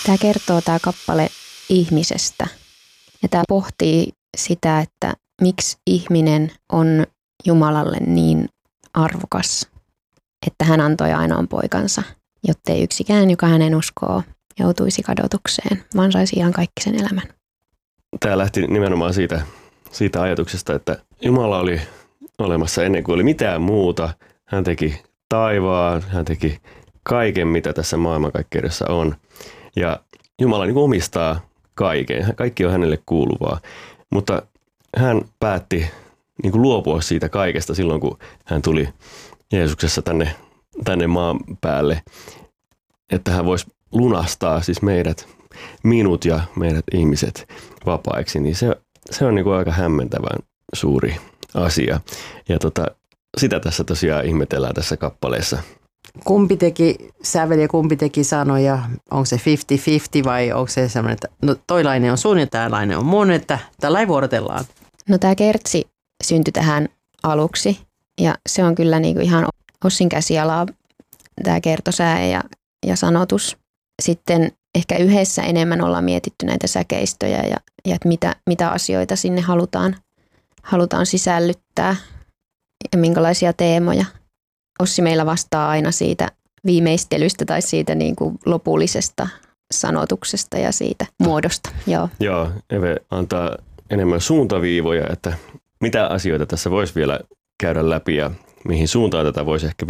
Tämä kappale ihmisestä. Ja tämä pohtii sitä, että miksi ihminen on Jumalalle niin arvokas, että hän antoi ainoan poikansa, jottei yksikään, joka hänen uskoo, joutuisi kadotukseen, vaan saisi ihan kaikki sen elämän. Tämä lähti nimenomaan siitä ajatuksesta, että Jumala oli olemassa ennen kuin oli mitään muuta. Hän teki taivaan, hän teki kaiken, mitä tässä maailmankaikkeudessa on. Ja Jumala niin kuin omistaa kaiken. Kaikki on hänelle kuuluvaa. Mutta hän päätti niin kuin luopua siitä kaikesta silloin, kun hän tuli Jeesuksessa tänne maan päälle, että hän voisi lunastaa siis minut ja meidät ihmiset vapaiksi. Niin se on niin kuin aika hämmentävän suuri asia. Ja sitä tässä tosiaan ihmetellään tässä kappaleessa. Kumpi teki sävel ja kumpi teki sanoja? Onko se 50-50 vai onko se sellainen, että no toilainen on sun ja tällainen on mun, että tällä vuorotellaan? No tämä kertsi syntyi tähän aluksi ja se on kyllä niinku ihan Ossin käsialaa tämä kertosää ja sanotus. Sitten ehkä yhdessä enemmän ollaan mietitty näitä säkeistöjä ja että mitä asioita sinne halutaan sisällyttää ja minkälaisia teemoja. Ossi meillä vastaa aina siitä viimeistelystä tai siitä niin kuin lopullisesta sanotuksesta ja siitä muodosta. Joo, Eve antaa enemmän suuntaviivoja, että mitä asioita tässä voisi vielä käydä läpi ja mihin suuntaan tätä voisi ehkä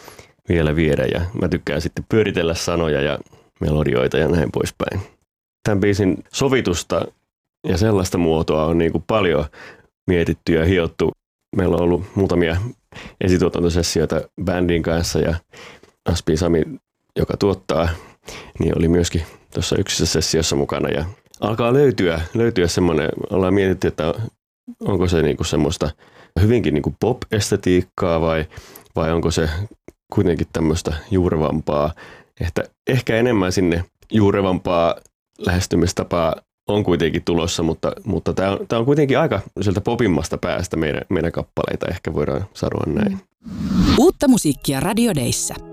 vielä viedä. Ja mä tykkään sitten pyöritellä sanoja ja melodioita ja näin poispäin. Tämän biisin sovitusta ja sellaista muotoa on niin kuin paljon mietitty ja hiottu. Meillä on ollut muutamia esituotantosessioita bändin kanssa ja Aspi Sami, joka tuottaa, niin oli myöskin tuossa yksissä sessiossa mukana. Ja alkaa löytyä semmoinen, ollaan mietitty, että onko se niinku semmoista hyvinkin niinku pop-estetiikkaa vai onko se kuitenkin tämmöistä juurevampaa. Että ehkä enemmän sinne juurevampaa lähestymistapaa on kuitenkin tulossa, mutta tämä on kuitenkin aika sieltä popimmasta päästä meidän kappaleita, ehkä voidaan sanoa näin. Uutta musiikkia Radio Dayssä.